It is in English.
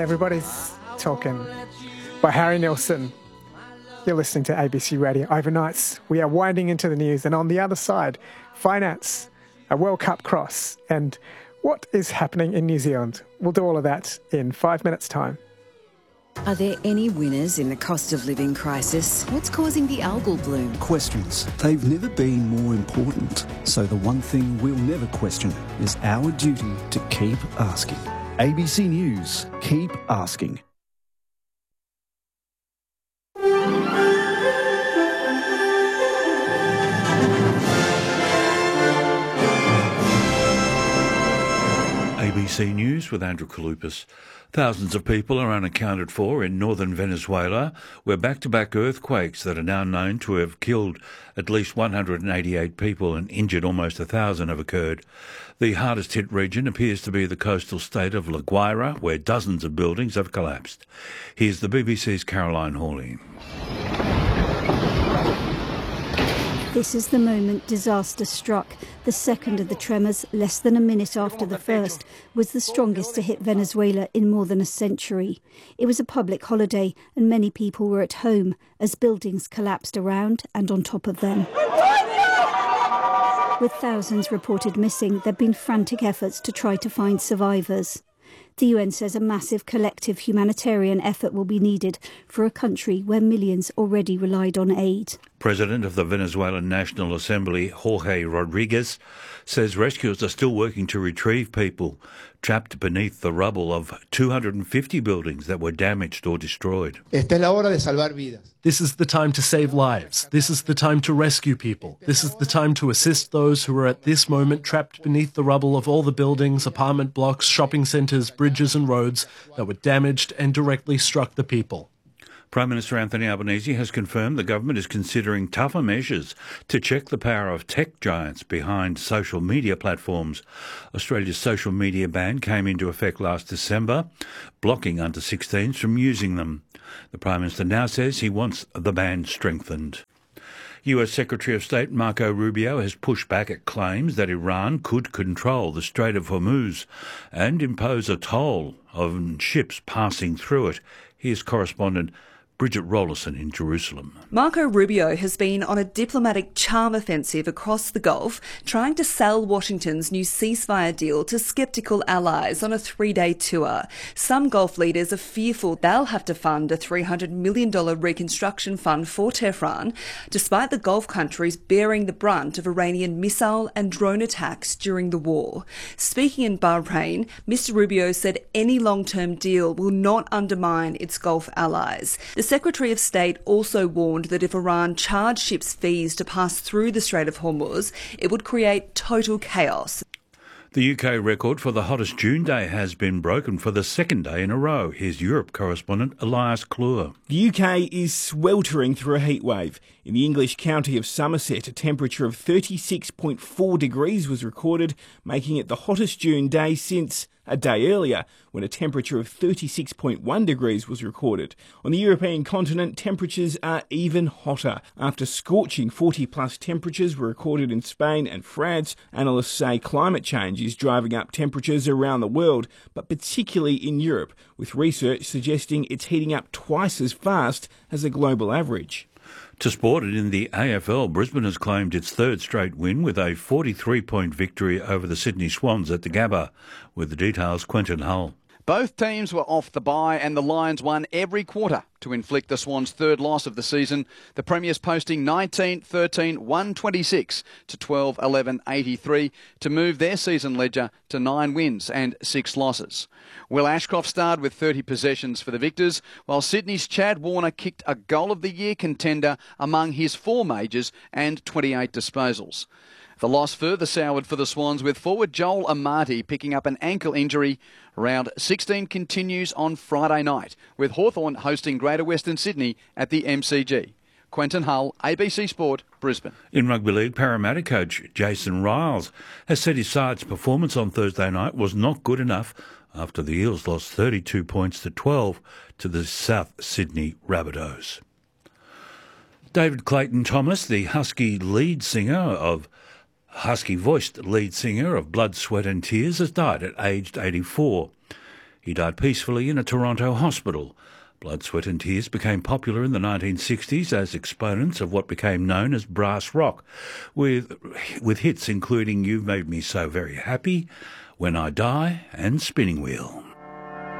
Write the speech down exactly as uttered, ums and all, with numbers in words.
Everybody's Talking by Harry Nilsson. You're listening to A B C Radio Overnights. We are winding into the news, and on the other side, finance, a World Cup cross, and what is happening in New Zealand. We'll do all of that in five minutes' time. Are there any winners in the cost of living crisis? What's causing the algal bloom? Questions. They've never been more important. So the one thing we'll never question is our duty to keep asking. A B C News. Keep asking. A B C News with Andrew Kalupas. Thousands of people are unaccounted for in northern Venezuela, where back-to-back earthquakes that are now known to have killed at least one hundred eighty-eight people and injured almost one thousand have occurred. The hardest-hit region appears to be the coastal state of La Guaira, where dozens of buildings have collapsed. Here's the B B C's Caroline Hawley. This is the moment disaster struck. The second of the tremors, less than a minute after the first, was the strongest to hit Venezuela in more than a century. It was a public holiday and many people were at home as buildings collapsed around and on top of them. With thousands reported missing, there have been frantic efforts to try to find survivors. The U N says a massive collective humanitarian effort will be needed for a country where millions already relied on aid. President of the Venezuelan National Assembly, Jorge Rodriguez, says rescuers are still working to retrieve people trapped beneath the rubble of two hundred fifty buildings that were damaged or destroyed. Esta es la hora de salvar vidas. This is the time to save lives. This is the time to rescue people. This is the time to assist those who are at this moment trapped beneath the rubble of all the buildings, apartment blocks, shopping centres, bridges and roads that were damaged and directly struck the people. Prime Minister Anthony Albanese has confirmed the government is considering tougher measures to check the power of tech giants behind social media platforms. Australia's social media ban came into effect last December, blocking under sixteens from using them. The Prime Minister now says he wants the ban strengthened. U S Secretary of State Marco Rubio has pushed back at claims that Iran could control the Strait of Hormuz and impose a toll on ships passing through it. Here's correspondent Bridget Rollerson in Jerusalem. Marco Rubio has been on a diplomatic charm offensive across the Gulf, trying to sell Washington's new ceasefire deal to sceptical allies on a three-day tour. Some Gulf leaders are fearful they'll have to fund a three hundred million dollars reconstruction fund for Tehran, despite the Gulf countries bearing the brunt of Iranian missile and drone attacks during the war. Speaking in Bahrain, Mister Rubio said any long-term deal will not undermine its Gulf allies. The Secretary of State also warned that if Iran charged ships fees to pass through the Strait of Hormuz, it would create total chaos. The U K record for the hottest June day has been broken for the second day in a row. Here's Europe correspondent Elias Clure. The U K is sweltering through a heatwave. In the English county of Somerset, a temperature of thirty-six point four degrees was recorded, making it the hottest June day since a day earlier, when a temperature of thirty-six point one degrees was recorded. On the European continent, temperatures are even hotter. After scorching forty-plus temperatures were recorded in Spain and France, analysts say climate change is driving up temperatures around the world, but particularly in Europe, with research suggesting it's heating up twice as fast as the global average. To sport, and in the A F L, Brisbane has claimed its third straight win with a forty-three point victory over the Sydney Swans at the Gabba. With the details, Quentin Hull. Both teams were off the bye and the Lions won every quarter to inflict the Swans' third loss of the season. The Premiers posting nineteen thirteen one twenty-six to twelve eleven eighty-three to move their season ledger to nine wins and six losses. Will Ashcroft starred with thirty possessions for the victors, while Sydney's Chad Warner kicked a goal of the year contender among his four majors and twenty-eight disposals. The loss further soured for the Swans, with forward Joel Amati picking up an ankle injury. Round sixteen continues on Friday night, with Hawthorn hosting Greater Western Sydney at the M C G. Quentin Hull, A B C Sport, Brisbane. In rugby league, Parramatta coach Jason Riles has said his side's performance on Thursday night was not good enough after the Eels lost thirty-two points to twelve to the South Sydney Rabbitohs. David Clayton Thomas, the Husky lead singer of Husky-voiced lead singer of Blood, Sweat and Tears, has died at aged eighty-four. He died peacefully in a Toronto hospital. Blood, Sweat and Tears became popular in the nineteen sixties as exponents of what became known as brass rock, with, with hits including You've Made Me So Very Happy, When I Die and Spinning Wheel.